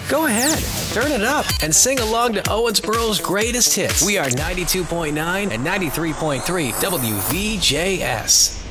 Go ahead, turn it up, and sing along to Owensboro's greatest hits. We are 92.9 and 93.3 WVJS.